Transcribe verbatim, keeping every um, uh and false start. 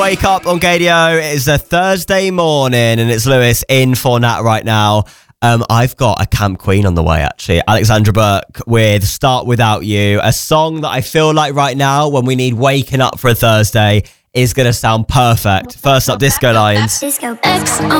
Wake up on Gadio. It is a Thursday morning and it's Lewis in for Nat right now. Um, I've got a camp queen on the way, actually. Alexandra Burke with Start Without You, a song that I feel like right now, when we need waking up for a Thursday, is going to sound perfect. First up, Disco Lions. Disco. X on